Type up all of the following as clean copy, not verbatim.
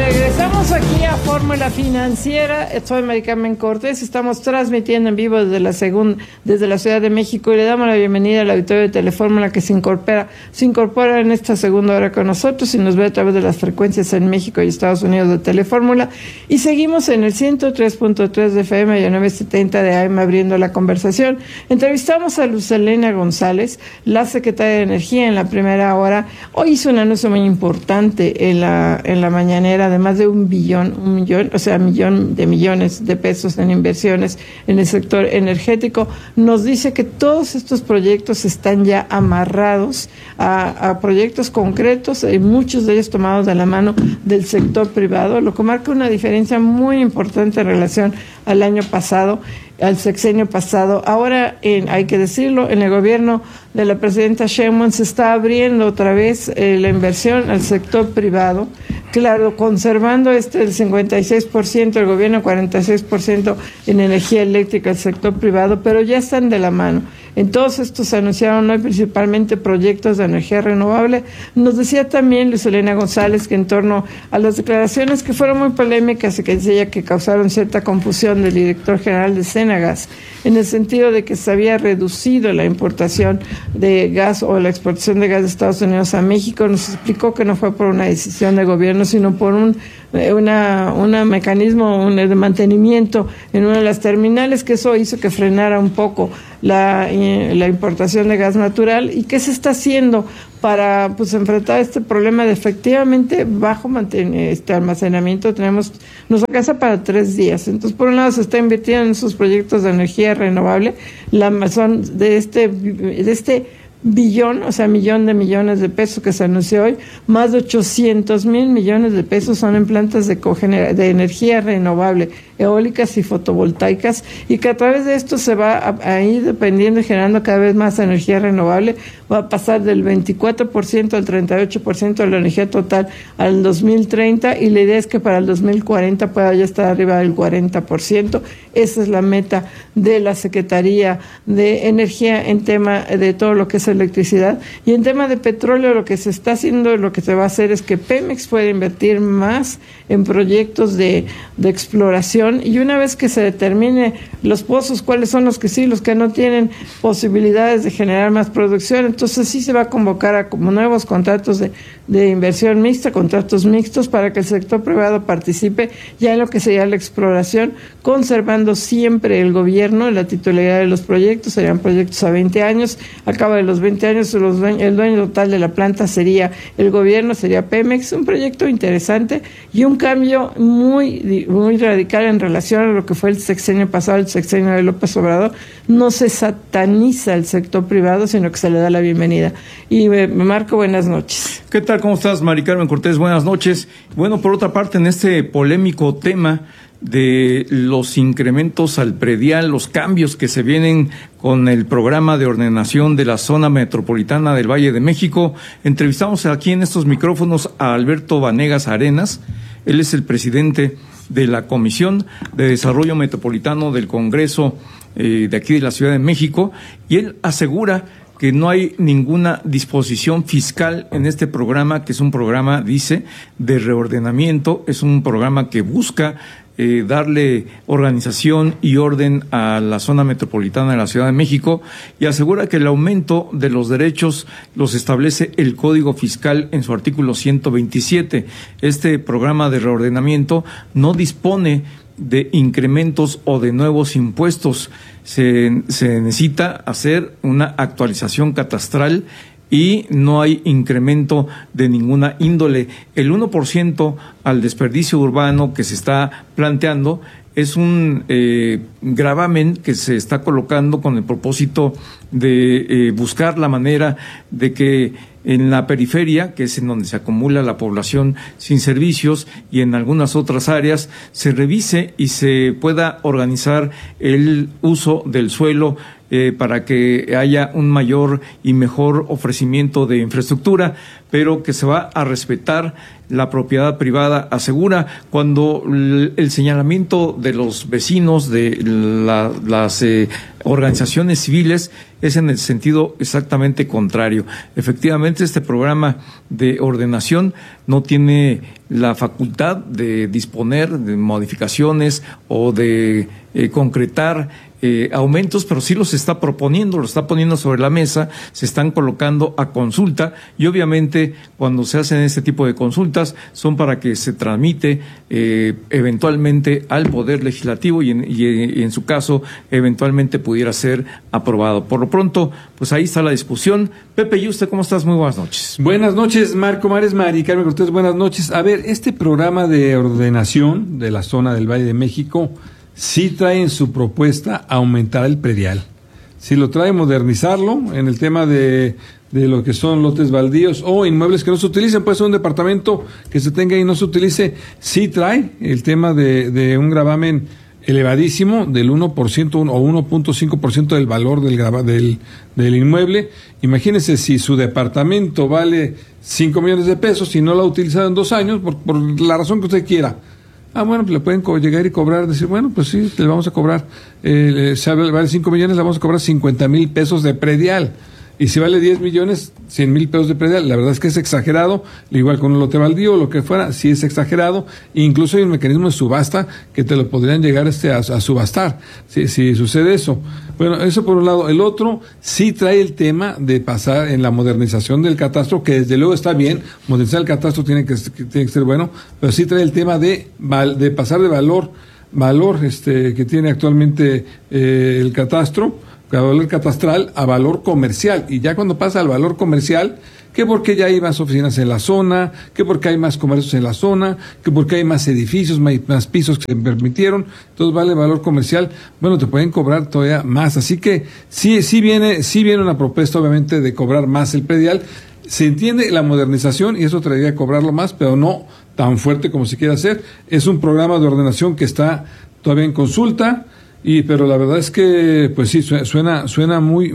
Regresamos aquí a Fórmula Financiera. Soy Mari Carmen Cortés. Estamos transmitiendo en vivo desde la Ciudad de México y le damos la bienvenida al auditorio de Telefórmula que se incorpora en esta segunda hora con nosotros y nos ve a través de las frecuencias en México y Estados Unidos de Telefórmula. Y seguimos en el 103.3 de FM y el 970 de AM abriendo la conversación. Entrevistamos a Luz Helena González, la secretaria de Energía, en la primera hora. Hoy hizo un anuncio muy importante en la mañanera, además de un millón de millones de pesos en inversiones en el sector energético. Nos dice que todos estos proyectos están ya amarrados a proyectos concretos, y muchos de ellos tomados de la mano del sector privado, lo que marca una diferencia muy importante en relación al año pasado, al sexenio pasado. Ahora, hay que decirlo, en el gobierno de la presidenta Sheinbaum se está abriendo otra vez la inversión al sector privado, claro, conservando el 56%, el gobierno 46% en energía eléctrica, el sector privado, pero ya están de la mano. En todos estos se anunciaron hoy principalmente proyectos de energía renovable. Nos decía también Luz Helena González que en torno a las declaraciones que fueron muy polémicas y que decía que causaron cierta confusión del director general de Senagas, en el sentido de que se había reducido la importación de gas o la exportación de gas de Estados Unidos a México, nos explicó que no fue por una decisión de gobierno, sino por un mecanismo de mantenimiento en una de las terminales, que eso hizo que frenara un poco la importación de gas natural. ¿Y qué se está haciendo para enfrentar este problema de efectivamente bajo almacenamiento? Nos alcanza para 3 días. Entonces, por un lado se está invirtiendo en esos proyectos de energía renovable, son de este millón de millones de pesos que se anunció hoy, más de 800,000 millones de pesos son en plantas de energía renovable, eólicas y fotovoltaicas, y que a través de esto se va a ir dependiendo y generando cada vez más energía renovable. Va a pasar del 24% al 38% de la energía total al 2030, y la idea es que para el 2040 pueda ya estar arriba del 40%. Esa es la meta de la Secretaría de Energía en tema de todo lo que es electricidad. Y en tema de petróleo, lo que se está haciendo, lo que se va a hacer es que Pemex pueda invertir más en proyectos de exploración, y una vez que se determine los pozos, cuáles son los que sí, los que no tienen posibilidades de generar más producción, entonces sí se va a convocar a como nuevos contratos de inversión mixta, contratos mixtos, para que el sector privado participe ya en lo que sería la exploración, conservando siempre el gobierno la titularidad de los proyectos. Serían proyectos a 20 años, a cabo de los 20 años el dueño total de la planta sería el gobierno, sería Pemex. Un proyecto interesante y un cambio muy, muy radical en relación a lo que fue el sexenio pasado, el sexenio de López Obrador. No se sataniza el sector privado, sino que se le da la bienvenida. Y Marco, buenas noches. ¿Qué tal? ¿Cómo estás, Mari Carmen Cortés? Buenas noches. Bueno, por otra parte, en este polémico tema de los incrementos al predial, los cambios que se vienen con el programa de ordenación de la zona metropolitana del Valle de México, entrevistamos aquí en estos micrófonos a Alberto Vanegas Arenas. Él es el presidente de la Comisión de Desarrollo Metropolitano del Congreso de aquí de la Ciudad de México, y él asegura que no hay ninguna disposición fiscal en este programa, que es un programa, dice, de reordenamiento, es un programa que busca darle organización y orden a la zona metropolitana de la Ciudad de México, y asegura que el aumento de los derechos los establece el Código Fiscal en su artículo 127. Este programa de reordenamiento no dispone de incrementos o de nuevos impuestos. Se necesita hacer una actualización catastral y no hay incremento de ninguna índole. El 1% al desperdicio urbano que se está planteando es un gravamen que se está colocando con el propósito de buscar la manera de que en la periferia, que es en donde se acumula la población sin servicios, y en algunas otras áreas, se revise y se pueda organizar el uso del suelo para que haya un mayor y mejor ofrecimiento de infraestructura, pero que se va a respetar la propiedad privada, asegura, cuando el señalamiento de los vecinos, de las organizaciones civiles, es en el sentido exactamente contrario. Efectivamente, este programa de ordenación no tiene la facultad de disponer de modificaciones o de concretar aumentos, pero sí los está proponiendo, lo está poniendo sobre la mesa, se están colocando a consulta, y obviamente cuando se hacen este tipo de consultas son para que se tramite eventualmente al Poder Legislativo y en su caso eventualmente pudiera ser aprobado. Por lo pronto, pues ahí está la discusión. Pepe, ¿y usted cómo estás? Muy buenas noches. Buenas noches, Marco Maresma y Carmen Cortés, buenas noches. A ver, este programa de ordenación de la zona del Valle de México sí trae en su propuesta aumentar el predial. Sí lo trae modernizarlo en el tema de lo que son lotes baldíos o inmuebles que no se utilicen, puede ser un departamento que se tenga y no se utilice. Sí trae el tema de un gravamen elevadísimo del 1% o 1.5% del valor del inmueble. Imagínense si su departamento vale 5 millones de pesos y no lo ha utilizado en 2 años, por la razón que usted quiera. Bueno, pues le pueden llegar y cobrar, decir, bueno, pues sí, le vamos a cobrar, vale 5 millones, le vamos a cobrar 50,000 pesos de predial. Y si vale 10 millones, 100,000 pesos de predial. La verdad es que es exagerado, igual con un lote baldío o lo que fuera, sí es exagerado. E incluso hay un mecanismo de subasta que te lo podrían llegar a subastar, si sucede eso. Bueno, eso por un lado. El otro, sí trae el tema de pasar en la modernización del catastro, que desde luego está bien, modernizar el catastro tiene que ser bueno, pero sí trae el tema de pasar de valor que tiene actualmente el catastro, valor catastral a valor comercial, y ya cuando pasa al valor comercial, que porque ya hay más oficinas en la zona, que porque hay más comercios en la zona, que porque hay más edificios, más pisos que se permitieron, entonces vale valor comercial, bueno, te pueden cobrar todavía más, así que sí viene una propuesta obviamente de cobrar más el predial. Se entiende la modernización y eso traería a cobrarlo más, pero no tan fuerte como se quiere hacer. Es un programa de ordenación que está todavía en consulta, pero la verdad es que, pues sí, suena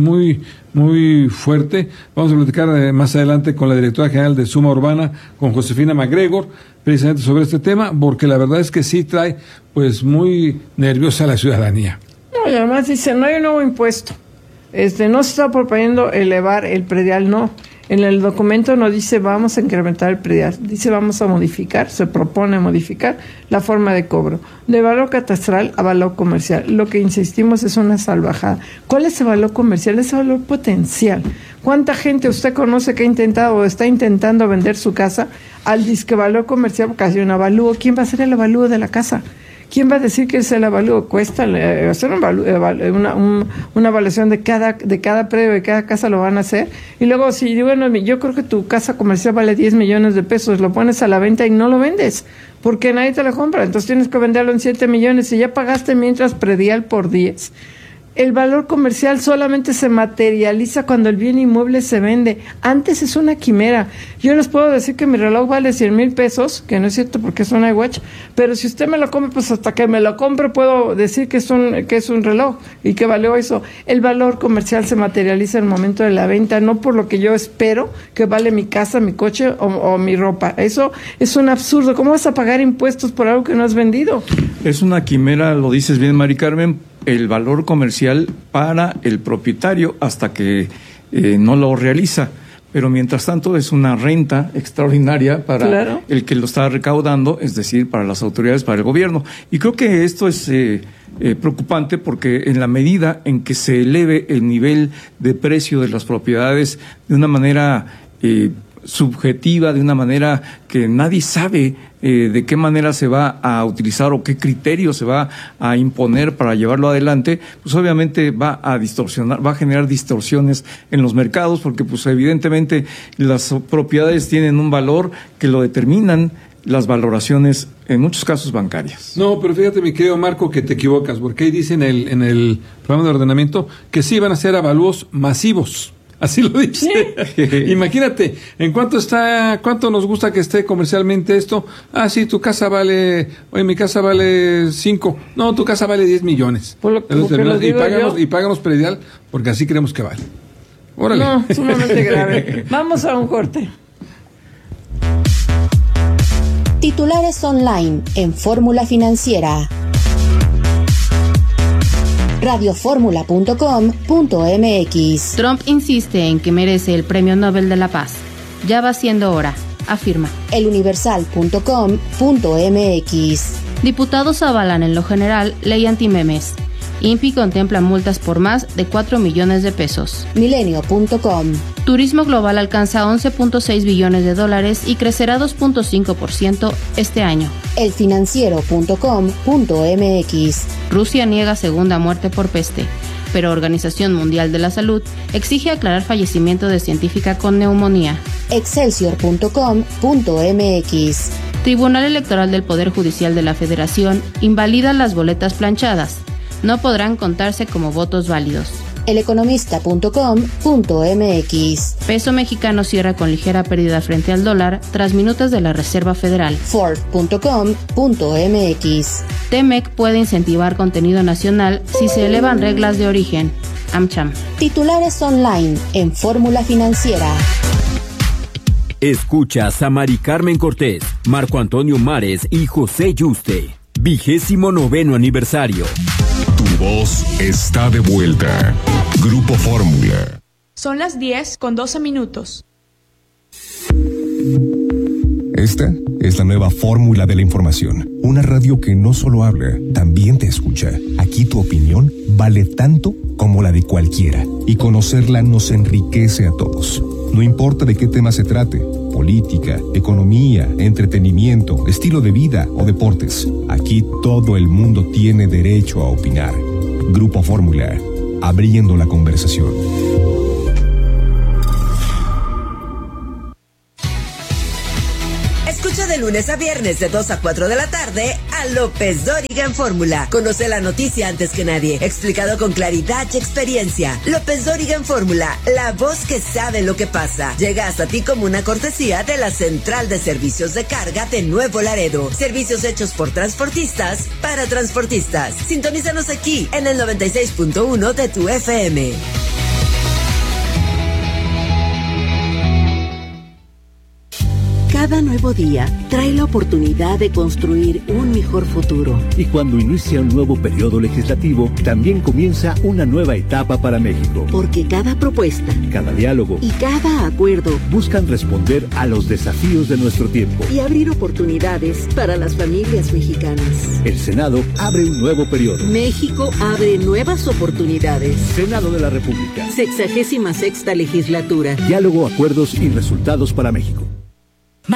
muy fuerte. Vamos a platicar más adelante con la directora general de Suma Urbana, con Josefina MacGregor, precisamente sobre este tema, porque la verdad es que sí trae, pues, muy nerviosa a la ciudadanía. No, y además dice, no hay un nuevo impuesto. No se está proponiendo elevar el predial, no. En el documento no dice vamos a incrementar el predial, dice vamos a modificar, se propone modificar la forma de cobro, de valor catastral a valor comercial. Lo que insistimos es una salvajada. ¿Cuál es el valor comercial? Es el valor potencial. ¿Cuánta gente usted conoce que ha intentado o está intentando vender su casa al disque valor comercial porque hace un avalúo? ¿Quién va a hacer el avalúo de la casa? ¿Quién va a decir que es el avalúo? Cuesta hacer una evaluación de cada predio, de cada casa lo van a hacer. Y luego, bueno, yo creo que tu casa comercial vale 10 millones de pesos, lo pones a la venta y no lo vendes, porque nadie te lo compra. Entonces tienes que venderlo en 7 millones y ya pagaste mientras predial por 10. El valor comercial solamente se materializa cuando el bien inmueble se vende. Antes es una quimera. Yo les puedo decir que mi reloj vale 100,000 pesos, que no es cierto porque es un iWatch, pero si usted me lo compra, pues hasta que me lo compre puedo decir que es un reloj y que valió eso. El valor comercial se materializa en el momento de la venta, no por lo que yo espero que vale mi casa, mi coche o mi ropa. Eso es un absurdo. ¿Cómo vas a pagar impuestos por algo que no has vendido? Es una quimera, lo dices bien, Mari Carmen, el valor comercial para el propietario hasta que no lo realiza, pero mientras tanto es una renta extraordinaria para el que lo está recaudando, es decir, para las autoridades, para el gobierno. Y creo que esto es preocupante porque en la medida en que se eleve el nivel de precio de las propiedades de una manera subjetiva, de una manera que nadie sabe de qué manera se va a utilizar o qué criterio se va a imponer para llevarlo adelante, pues obviamente va a distorsionar, va a generar distorsiones en los mercados, porque pues evidentemente las propiedades tienen un valor que lo determinan las valoraciones, en muchos casos bancarias. No, pero fíjate, mi querido Marco, que te equivocas, porque ahí dice en el programa de ordenamiento que sí van a ser avalúos masivos. Así lo dice. Imagínate, ¿cuánto nos gusta que esté comercialmente esto? Ah, sí, tu casa vale, oye, mi casa vale 5. No, tu casa vale 10 millones. Y pagamos predial porque así creemos que vale. Órale. No, sumamente grave. Vamos a un corte. Titulares online en Fórmula Financiera. radioformula.com.mx. Trump insiste en que merece el Premio Nobel de la Paz. Ya va siendo hora, afirma. eluniversal.com.mx. Diputados avalan en lo general ley antimemes. INPI contempla multas por más de 4 millones de pesos. Milenio.com. Turismo global alcanza 11.6 billones de dólares y crecerá 2.5% este año. elfinanciero.com.mx. Rusia niega segunda muerte por peste, pero Organización Mundial de la Salud exige aclarar fallecimiento de científica con neumonía. Excelsior.com.mx. Tribunal Electoral del Poder Judicial de la Federación invalida las boletas planchadas. No podrán contarse como votos válidos. eleconomista.com.mx. Peso mexicano cierra con ligera pérdida frente al dólar tras minutas de la Reserva Federal. Ford.com.mx. TEMEC puede incentivar contenido nacional si se elevan reglas de origen. AmCham. Titulares online en Fórmula Financiera. Escuchas a Mari Carmen Cortés, Marco Antonio Mares y José Yuste. 29º aniversario. Tu voz está de vuelta. Grupo Fórmula. Son las 10:12. Esta es la nueva fórmula de la información. Una radio que no solo habla, también te escucha. Aquí tu opinión vale tanto como la de cualquiera. Y conocerla nos enriquece a todos. No importa de qué tema se trate. Política, economía, entretenimiento, estilo de vida o deportes. Aquí todo el mundo tiene derecho a opinar. Grupo Fórmula, abriendo la conversación. Escucha de lunes a viernes de 2 a 4 de la tarde a López Dóriga en Fórmula. Conoce la noticia antes que nadie, explicado con claridad y experiencia. López Dóriga en Fórmula, la voz que sabe lo que pasa. Llega hasta ti como una cortesía de la Central de Servicios de Carga de Nuevo Laredo. Servicios hechos por transportistas para transportistas. Sintonízanos aquí en el 96.1 de tu FM. Cada nuevo día trae la oportunidad de construir un mejor futuro. Y cuando inicia un nuevo periodo legislativo, también comienza una nueva etapa para México. Porque cada propuesta, cada diálogo y cada acuerdo buscan responder a los desafíos de nuestro tiempo y abrir oportunidades para las familias mexicanas. El Senado abre un nuevo periodo. México abre nuevas oportunidades. Senado de la República. 66ª legislatura. Diálogo, acuerdos y resultados para México.